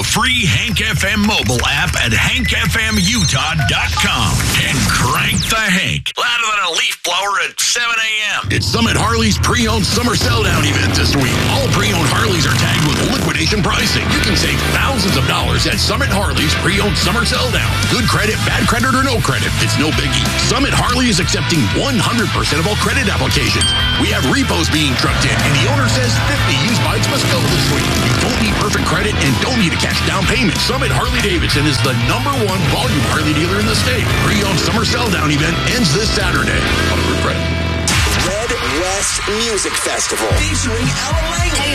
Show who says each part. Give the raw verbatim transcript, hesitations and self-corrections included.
Speaker 1: free Hank F M mobile app at hank f m utah dot com and crank the Hank. Louder than a leaf blower at seven a.m. It's Summit Harley's pre-owned summer sell-down event this week. All pre-owned Harleys are tagged with liquidation pricing. You can save thousands of dollars at Summit Harley's pre-owned summer sell-down. Good credit, bad credit, or no credit, it's no biggie. Summit Harley is accepting one hundred percent of all credit applications. We have repos being trucked in, and the owner says fifty used bikes must go this week. You don't need perfect credit and don't need a cash down payment. Summit Harley-Davidson is the number one volume Harley dealer in the state. Pre-owned summer sell-down event ends this Saturday. On approved credit.
Speaker 2: Red West Music Festival featuring Ella Langley.